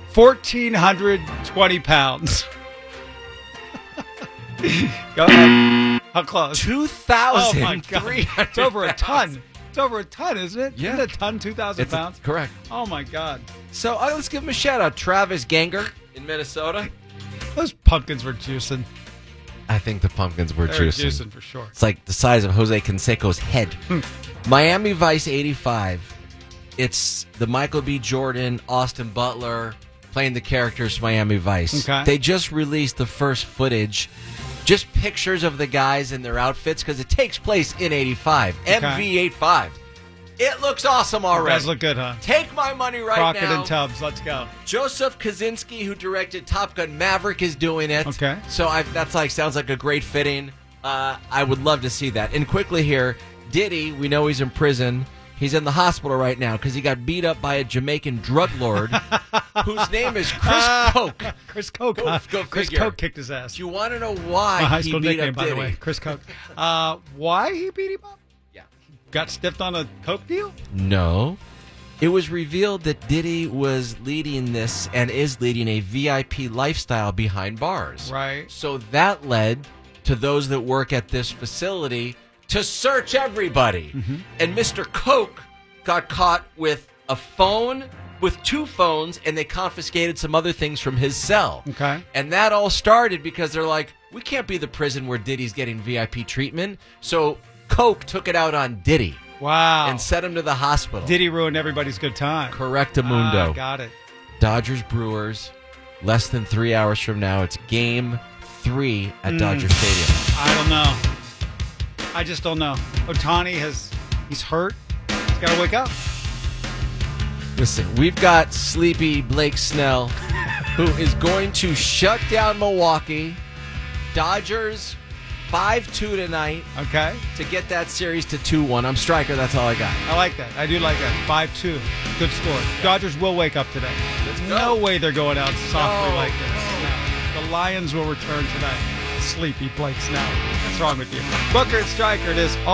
1,420 pounds. Go ahead. How close? 2,000. Oh, my God. It's over a ton. It's over a ton, isn't it? Yeah. Isn't it a ton, 2,000 pounds? Correct. Oh, my God. So let's give him a shout out. Travis Ganger in Minnesota. Those pumpkins were juicing. I think the pumpkins were They were juicing. juicing for sure. It's like the size of Jose Canseco's head. Miami Vice 85. It's the Michael B. Jordan, Austin Butler playing the characters Miami Vice. Okay. They just released the first footage, just pictures of the guys in their outfits because it takes place in 85. MV85. It looks awesome It already. does look good, huh? Take my money right Crockett now. and Tubbs, let's go. Joseph Kaczynski, who directed Top Gun Maverick, is doing it. Okay. So sounds like a great fitting. I would love to see that. And quickly here, Diddy, we know he's in prison. He's in the hospital right now because he got beat up by a Jamaican drug lord whose name is Chris Koch. Chris Koch. Go Chris figure. Koch kicked his ass. Do you want to know why My high he school beat nickname, up by Diddy? the way. Chris Koch. Why he beat him up? Yeah. Got stiffed on a Coke deal? No. It was revealed that Diddy was leading this and is leading a VIP lifestyle behind bars. Right. So that led to those that work at this facility to search everybody. Mm-hmm. And Mr. Koch got caught with a phone, with two phones, and they confiscated some other things from his cell. Okay. And that all started because they're like, we can't be the prison where Diddy's getting VIP treatment. So Koch took it out on Diddy. Wow. And sent him to the hospital. Diddy ruined everybody's good time. Correctamundo. Got it. Dodgers Brewers, less than 3 hours from now. It's Game 3 at Dodger Stadium. I don't know. I just don't know. Ohtani he's hurt. He's got to wake up. Listen, we've got sleepy Blake Snell, who is going to shut down Milwaukee. Dodgers 5-2 tonight Okay. to get that series to 2-1. I'm striker. That's all I got. I like that. I do like that. 5-2. Good score. Dodgers will wake up today. Let's go. No way they're going out softly No. like this. No. The Lions will return tonight. Sleepy Blake Snell. What's wrong with you? Booker and Stryker, it is